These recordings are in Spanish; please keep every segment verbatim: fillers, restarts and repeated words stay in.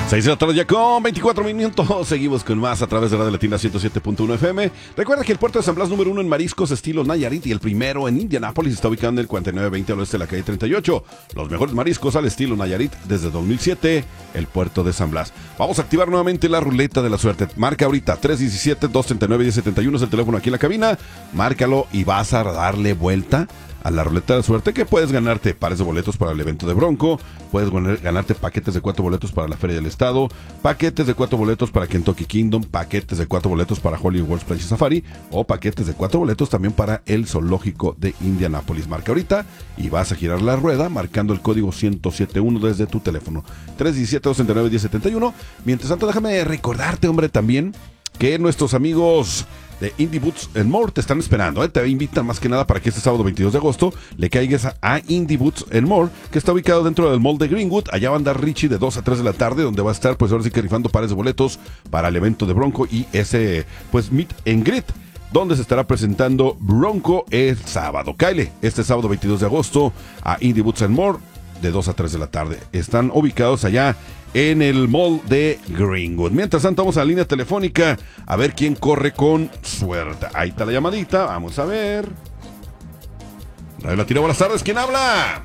seis de la tarde ya con veinticuatro minutos. Seguimos con más a través de Radio Latina ciento siete punto uno F M. Recuerda que el puerto de San Blas número uno en mariscos estilo Nayarit y el primero en Indianápolis está ubicado en el cuarenta y nueve veinte al oeste de la calle treinta y ocho. Los mejores mariscos al estilo Nayarit desde dos mil siete, el puerto de San Blas. Vamos a activar nuevamente la ruleta de la suerte. Marca ahorita tres uno siete, dos tres nueve, uno cero siete uno es el teléfono aquí en la cabina. Márcalo y vas a darle vuelta a la ruleta de la suerte, que puedes ganarte pares de boletos para el evento de Bronco, puedes ganarte paquetes de cuatro boletos para la Feria del Estado, paquetes de cuatro boletos para Kentucky Kingdom, paquetes de cuatro boletos para Hollywood World Place Safari o paquetes de cuatro boletos también para el zoológico de Indianápolis. Marca ahorita y vas a girar la rueda marcando el código ciento siete uno desde tu teléfono. tres uno siete, dos nueve, uno cero siete uno. Mientras tanto, déjame recordarte, hombre, también que nuestros amigos de Indie Boots and More te están esperando, ¿eh? Te invitan más que nada para que este sábado veintidós de agosto le caigas a, a Indie Boots and More, que está ubicado dentro del mall de Greenwood. Allá va a andar Richie de dos a tres de la tarde, donde va a estar pues ahora sí que rifando pares de boletos para el evento de Bronco y ese pues meet and greet, donde se estará presentando Bronco el sábado. Cáele este sábado veintidós de agosto a Indie Boots and More de dos a tres de la tarde. Están ubicados allá en el mall de Greenwood. Mientras tanto, vamos a la línea telefónica a ver quién corre con suerte. Ahí está la llamadita, vamos a ver. Radio Latina, buenas tardes, ¿quién habla?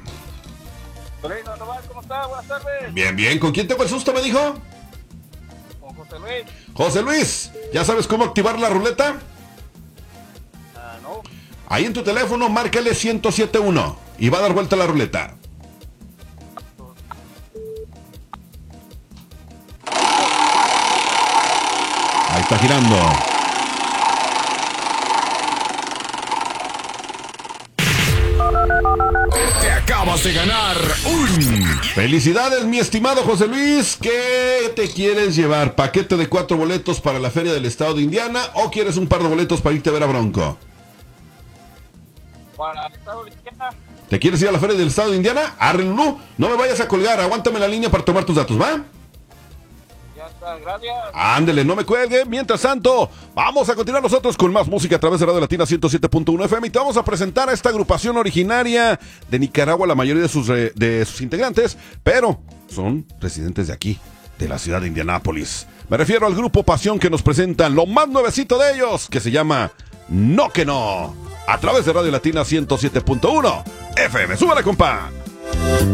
¿Cómo está? Buenas tardes. Bien, bien, ¿con quién tengo el susto, me dijo? Con José Luis. José Luis, ¿ya sabes cómo activar la ruleta? Ah, no. Ahí en tu teléfono, márcale ciento siete uno y va a dar vuelta la ruleta. Ahí está girando. Te acabas de ganar un... Felicidades, mi estimado José Luis. ¿Qué te quieres llevar? ¿Paquete de cuatro boletos para la Feria del Estado de Indiana o quieres un par de boletos para irte a ver a Bronco? Para el Estado de Indiana. ¿Te quieres ir a la Feria del Estado de Indiana? Arrenú, no me vayas a colgar, aguántame la línea para tomar tus datos, ¿va? Gracias. Ándele, no me cuelgue. Mientras tanto, vamos a continuar nosotros con más música a través de Radio Latina ciento siete punto uno F M y te vamos a presentar a esta agrupación originaria de Nicaragua, la mayoría de sus, de sus integrantes, pero son residentes de aquí, de la ciudad de Indianápolis. Me refiero al grupo Pasión, que nos presentan lo más nuevecito de ellos, que se llama No Que No, a través de Radio Latina ciento siete punto uno F M. ¡Súbale, compa!